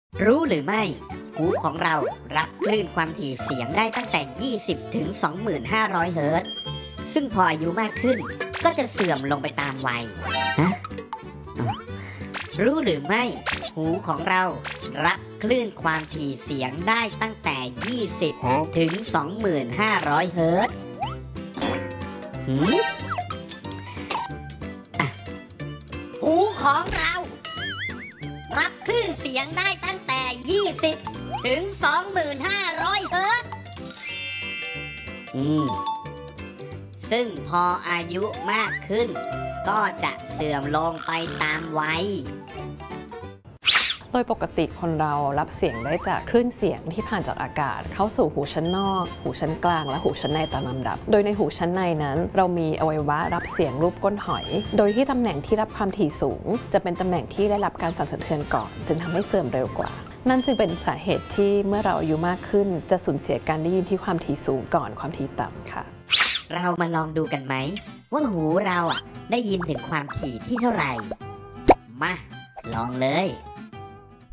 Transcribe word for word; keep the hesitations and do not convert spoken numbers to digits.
รู้หรือไม่หูของเรารับคลื่นความถี่เสียงได้ตั้งแต่ ยี่สิบ ถึง สองหมื่นห้าร้อย เฮิรตซ์ ซึ่งพออายุมากขึ้นก็จะเสื่อมลงไปตามวัยฮะรู้หรือไม่หูของเรารับคลื่นความถี่เสียงได้ตั้งแต่ ยี่สิบ ถึง สองหมื่นห้าร้อย เฮิรตซ์หืมหูของเรารับคลื่นเสียงได้ตั้งแต่ ยี่สิบ ถึง สองหมื่นห้าร้อย เฮิรตซ์อืมซึ่งพออายุมากขึ้นก็จะเสื่อมลงไปตามวัยโดยปกติคนเรารับเสียงได้จากคลื่นเสียงที่ผ่านจากอากาศเข้าสู่หูชั้นนอกหูชั้นกลางและหูชั้นในตามลำดับโดยในหูชั้นในนั้นเรามีอวัยวะรับเสียงรูปก้นหอยโดยที่ตำแหน่งที่รับความถี่สูงจะเป็นตำแหน่งที่ได้รับการสั่นสะเทือนก่อนจึงทำให้เสื่อมเร็วกว่านั่นจึงเป็นสาเหตุที่เมื่อเราอายุมากขึ้นจะสูญเสียการได้ยินที่ความถี่สูงก่อนความถี่ต่ำค่ะเรามาลองดูกันไหมว่าหูเราอ่ะได้ยินถึงความถี่ที่เท่าไหร่มาลองเลย